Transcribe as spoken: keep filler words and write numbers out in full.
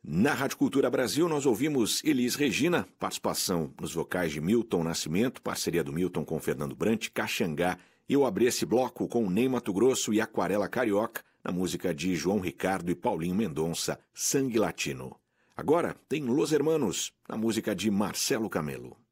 Na Rádio Cultura Brasil, nós ouvimos Elis Regina, participação nos vocais de Milton Nascimento, parceria do Milton com Fernando Brant, Caxangá. Eu abri esse bloco com Ney Matogrosso e Aquarela Carioca, na música de João Ricardo e Paulinho Mendonça, Sangue Latino. Agora tem Los Hermanos, na música de Marcelo Camelo.